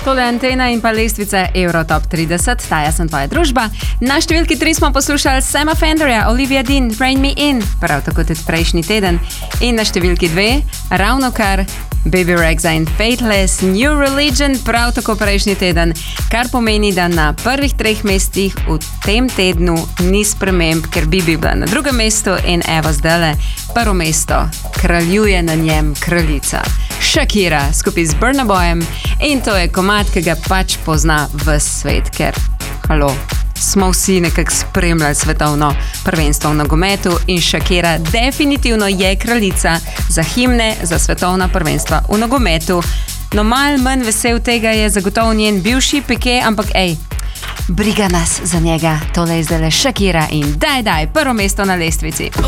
tole Antena in pa lestvica Eurotop 30, taja sem tvoja družba. Na številki 3 smo poslušali Sama Fenderja, Olivia Dean, Rain Me In, prav tako tudi prejšnji teden. In na številki 2, ravno kar Baby Rexha in Faithless, New Religion, prav tako prejšnji teden, kar pomeni, da na prvih 3 mestih v tem tednu ni sprememb, ker bi bila na drugem mestu in evo zdajle prvo mesto, kraljuje na njem kraljica Shakira skupaj z Burna Boyem in to je komad, ki ga pač pozna ves svet, ker smo vsi nekako spremljali svetovno prvenstvo v nogometu in Shakira definitivno je kraljica za himne za svetovna prvenstva v nogometu. No, malo manj vesel tega je zagotovo njen bivši Piqué, ampak briga nas za njega, tole je zdajle Shakira in daj, prvo mesto na lestvici.